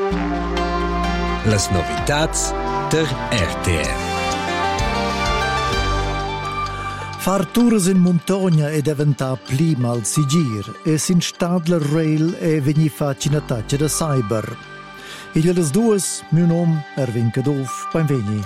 Las novitats der RTR. Far tours in montagna e diventare pli mal sigir e s'instadler rail e venir fatto una taccia da cyber. E gliele due, mio nome Erwin Cadolf, benveni.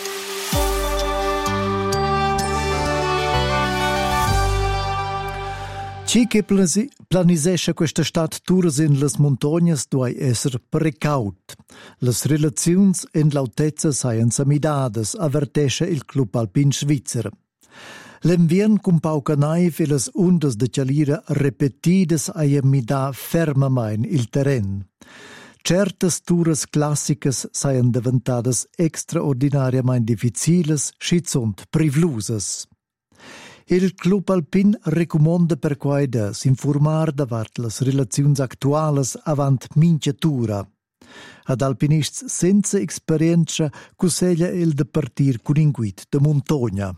Ci che planisesce questa stat tours in las montagnas doi esser precaut. Las relazions en lautezza saian samidades, avvertesce il Club Alpin Svizzer. L'envien con pauca naiv e las ondas de cialira repetidas aia midà fermamain il terren. Certas tours classicas saian diventadas extraordinariamente difficiles, schizunt privlusas. Il Club Alpin recommanda per quai da s'informar davart las relazions actualas avant minchiatura. Ad alpinists senza esperienza cuseglia il de partir con in guid de montagna.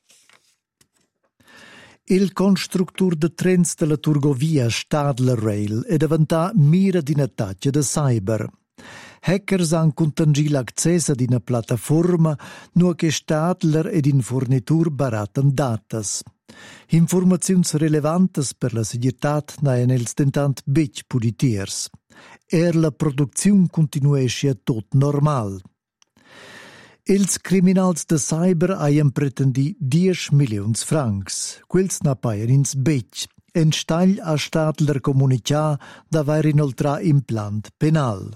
Il constructur de trens de la Turgovia Stadler Rail è diventà mira di un'attacca da cyber. Hackers han contangil access ad una piattaforma nu che Stadler ed in fornitur baratan datas. Informazions relevantes per la seguretat naen els tentant bec puditiers. La produzione continuesce tot normal. Els criminals de cyber haien pretendi 10 milions francs. Quels n'appaien ins bec. En stagl a Stadler comunicà d'aver inoltrà implant penal.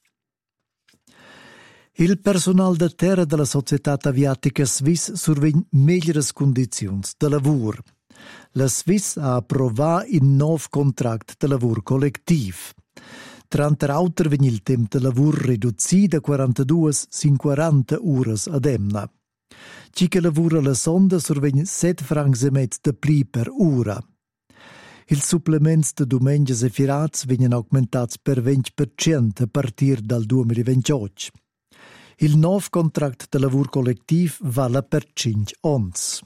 Il personal de terra della Società Aviatica Swiss survegn meglieres condizions de lavur. La Swiss ha approvat in nov contract de lavur collectiv. Tranter auter vegn il temp de lavur reduzì da 42 sin 40 ures ad emna. Ci che lavura la sonda survegn 7 francs e mezz de pli per ura. Il supplements de domenges e firats vegnan augmentats per 20% a partir dal 2028. Il nov contract de lavur collectiv vala per 5 ons.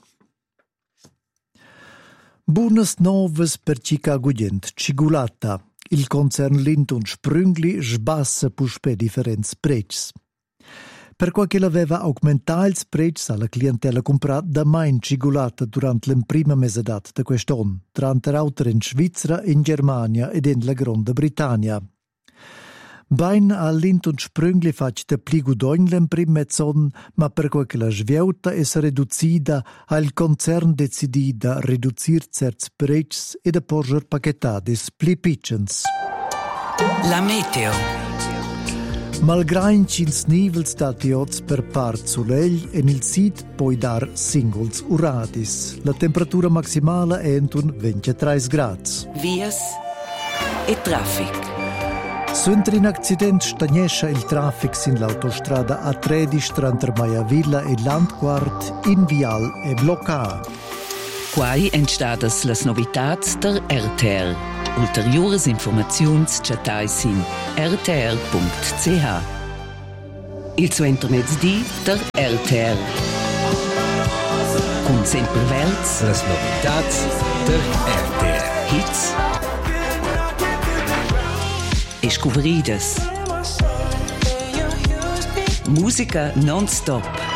Buonas novas per Chicago Gent, Cigulata. Il concern Lindt und Sprüngli sbassa puspe differents precs. Per quel che l'aveva augmentato il prezzo alla clientela comprata da main Cigulata durante la prima mesedat di quest'anno, tra l'altro in Svizzera, in Germania ed in la Grande Britannia. Bain a Lindt und Sprüngli faccia pli gudogn l'en prim mezzon, ma per quel che la sviauta es reducida, ha il concern decidida reducir certs precs e da porger paquetades pli pitchens. La meteo. Malgrain cins nivels datiots per part solegl en il sit poi dar singuls uradis. La temperatura maximale è entun 23 grads. Vias e traffic. Suntr in accident stagnescia il traffic sin l'autostrada A13 tra Maia Villa e Landquart in vial e blocca. Quai entstadas las novitats der RTR. Ulteriores informaziuns chatai sin rtr.ch. Il suo intermezzi der RTR. Con sempre verts Las novitats der RTR. hits e scoveridas. Musica non-stop.